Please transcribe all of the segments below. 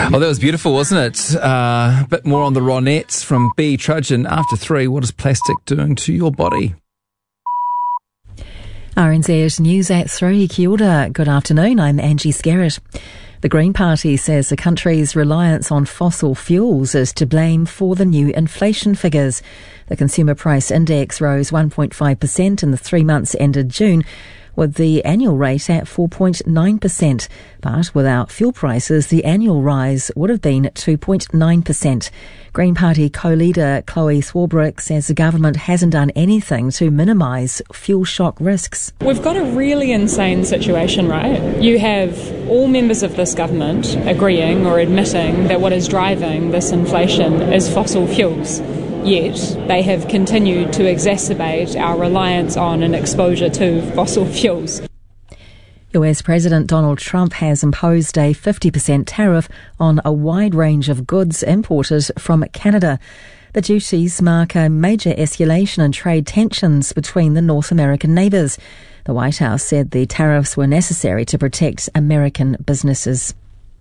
Oh, that was beautiful, wasn't it? A bit more on the Ronettes from B. Trudgeon. After 3, what is plastic doing to your body? RNZ News at 3. Kia ora. Good afternoon. I'm Angie Skerritt. The Green Party says the country's reliance on fossil fuels is to blame for the new inflation figures. The Consumer Price Index rose 1.5% in the 3 months ended June, with the annual rate at 4.9%. But without fuel prices, the annual rise would have been 2.9%. Green Party co-leader Chloe Swarbrick says the government hasn't done anything to minimise fuel shock risks. We've got a really insane situation, right? You have all members of this government agreeing or admitting that what is driving this inflation is fossil fuels. Yet they have continued to exacerbate our reliance on and exposure to fossil fuels. US President Donald Trump has imposed a 50% tariff on a wide range of goods imported from Canada. The duties mark a major escalation in trade tensions between the North American neighbours. The White House said the tariffs were necessary to protect American businesses.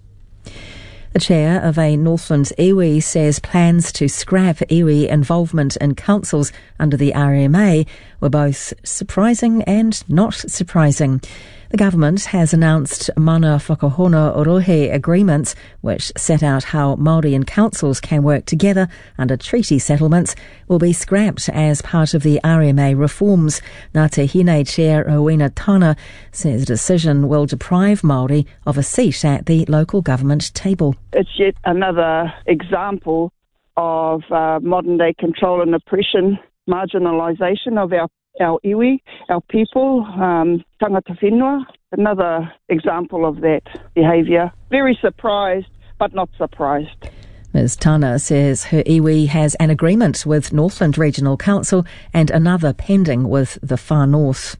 The chair of a Northland iwi says plans to scrap iwi involvement in councils under the RMA were both surprising and not surprising. The government has announced Mana Whakahono Orohe agreements, which set out how Māori and councils can work together under treaty settlements, will be scrapped as part of the RMA reforms. Ngā Te Hine Chair Rowena Tana says the decision will deprive Māori of a seat at the local government table. It's yet another example of modern-day control and oppression, marginalisation of our iwi, our people, tangata whenua, another example of that behaviour. Very surprised, but not surprised. Ms Tana says her iwi has an agreement with Northland Regional Council and another pending with the Far North.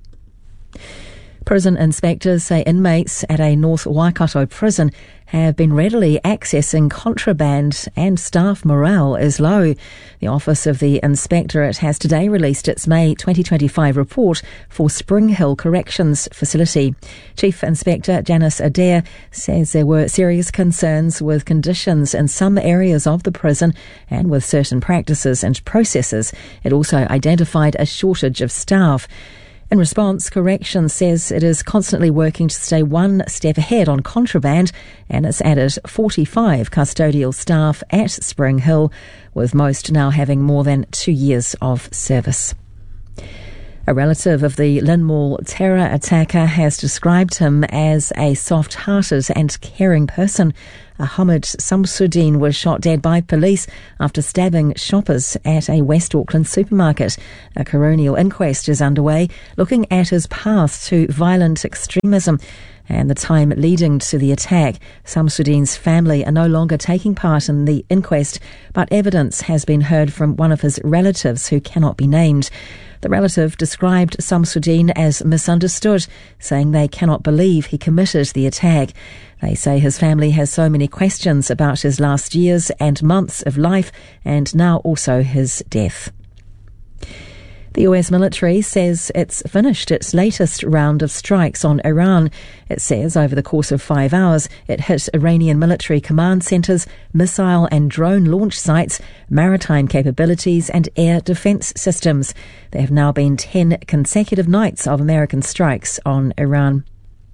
Prison inspectors say inmates at a North Waikato prison have been readily accessing contraband and staff morale is low. The Office of the Inspectorate has today released its May 2025 report for Spring Hill Corrections Facility. Chief Inspector Janice Adair says there were serious concerns with conditions in some areas of the prison and with certain practices and processes. It also identified a shortage of staff. In response, Corrections says it is constantly working to stay one step ahead on contraband, and it's added 45 custodial staff at Spring Hill, with most now having more than 2 years of service. A relative of the Linmore terror attacker has described him as a soft-hearted and caring person. Ahmed Samsudeen was shot dead by police after stabbing shoppers at a West Auckland supermarket. A coronial inquest is underway, looking at his path to violent extremism and the time leading to the attack. Samsudeen's family are no longer taking part in the inquest, but evidence has been heard from one of his relatives who cannot be named. The relative described Samsudeen as misunderstood, saying they cannot believe he committed the attack. They say his family has so many questions about his last years and months of life, and now also his death. The US military says it's finished its latest round of strikes on Iran. It says over the course of 5 hours, it hit Iranian military command centres, missile and drone launch sites, maritime capabilities and air defence systems. There have now been 10 consecutive nights of American strikes on Iran.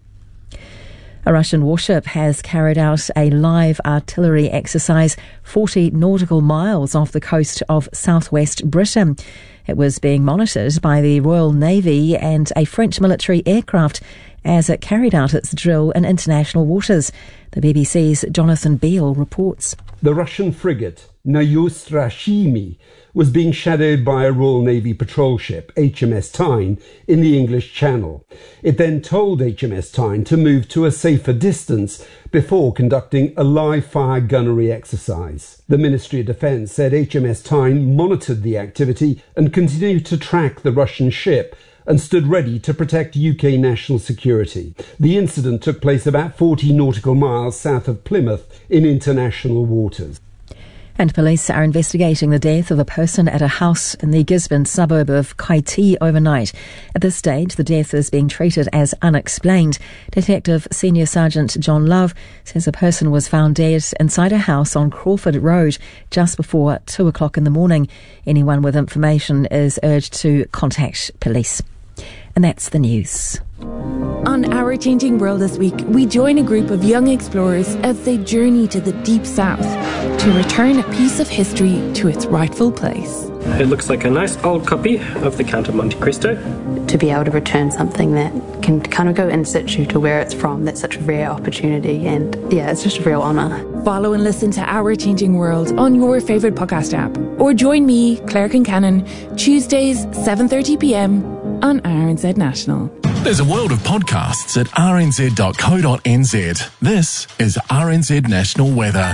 A Russian warship has carried out a live artillery exercise 40 nautical miles off the coast of southwest Britain. It was being monitored by the Royal Navy and a French military aircraft as it carried out its drill in international waters. The BBC's Jonathan Beale reports. The Russian frigate Nayostrashimi was being shadowed by a Royal Navy patrol ship, HMS Tyne, in the English Channel. It then told HMS Tyne to move to a safer distance before conducting a live-fire gunnery exercise. The Ministry of Defence said HMS Tyne monitored the activity and continued to track the Russian ship and stood ready to protect UK national security. The incident took place about 40 nautical miles south of Plymouth in international waters. And police are investigating the death of a person at a house in the Gisborne suburb of Kaiti overnight. At this stage, the death is being treated as unexplained. Detective Senior Sergeant John Love says a person was found dead inside a house on Crawford Road just before 2 o'clock in the morning. Anyone with information is urged to contact police. And that's the news. On Our Changing World this week, we join a group of young explorers as they journey to the deep south to return a piece of history to its rightful place. It looks like a nice old copy of the Count of Monte Cristo. To be able to return something that can kind of go in situ to where it's from, that's such a rare opportunity, and yeah, it's just a real honour. Follow and listen to Our Changing World on your favourite podcast app, or join me, Claire Kincannon, Tuesdays 7:30pm on RNZ National. There's a world of podcasts at rnz.co.nz. This is RNZ National Weather.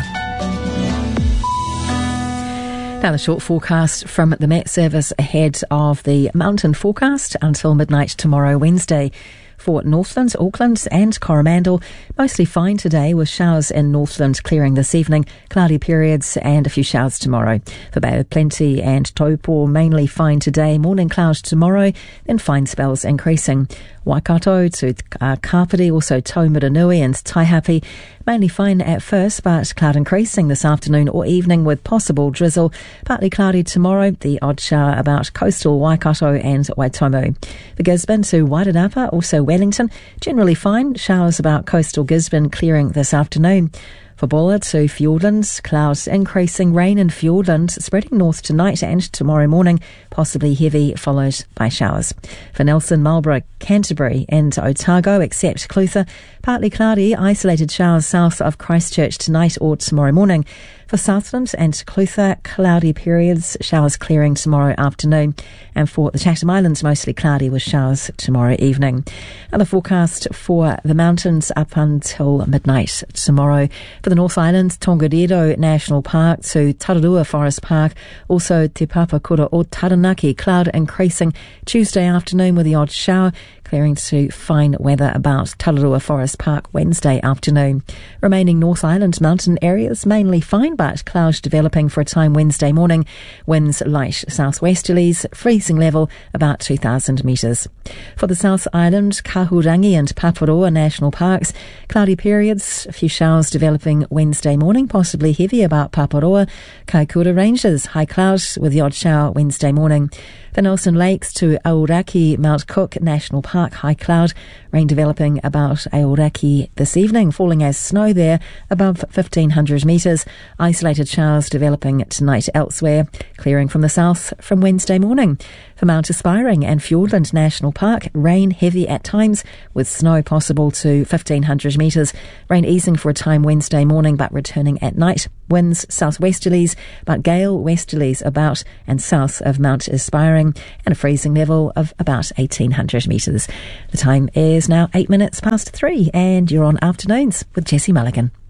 Now the short forecast from the Met Service ahead of the mountain forecast until midnight tomorrow, Wednesday. For Northland, Auckland and Coromandel, mostly fine today with showers in Northland clearing this evening, cloudy periods and a few showers tomorrow. For Bay of Plenty and Taupo, mainly fine today, morning clouds tomorrow, then fine spells increasing. Waikato to Kapiti, also Taumiranui and Taihape, mainly fine at first, but cloud increasing this afternoon or evening with possible drizzle. Partly cloudy tomorrow, the odd shower about coastal Waikato and Waitomo. For Gisborne to Wairarapa, also Wellington, generally fine, showers about coastal Gisborne clearing this afternoon. For Bulla to Fiordland, clouds increasing, rain in Fiordland spreading north tonight and tomorrow morning, possibly heavy, followed by showers. For Nelson, Marlborough, Canterbury and Otago, except Clutha, partly cloudy, isolated showers south of Christchurch tonight or tomorrow morning. For Southland and Clutha, cloudy periods, showers clearing tomorrow afternoon. And for the Chatham Islands, mostly cloudy with showers tomorrow evening. And the forecast for the mountains up until midnight tomorrow. For the North Island, Tongariro National Park to Tararua Forest Park, also Te Papakura o Taranaki, cloud increasing Tuesday afternoon with the odd shower, clearing to fine weather about Tararua Forest Park Wednesday afternoon. Remaining North Island mountain areas mainly fine, but clouds developing for a time Wednesday morning. Winds light southwesterlies, freezing level about 2,000 metres. For the South Island, Kahurangi and Paparoa National Parks, cloudy periods, a few showers developing Wednesday morning, possibly heavy about Paparoa. Kaikoura Ranges, high clouds with the odd shower Wednesday morning. The Nelson Lakes to Aoraki Mount Cook National Park, high cloud, rain developing about Aoraki this evening, falling as snow there above 1,500 metres. Isolated showers developing tonight elsewhere, clearing from the south from Wednesday morning. For Mount Aspiring and Fiordland National Park, rain heavy at times with snow possible to 1,500 metres. Rain easing for a time Wednesday morning but returning at night. Winds southwesterlies but gale westerlies about and south of Mount Aspiring, and a freezing level of about 1,800 metres. The time is now 8 minutes past 3 and you're on Afternoons with Jessie Mulligan.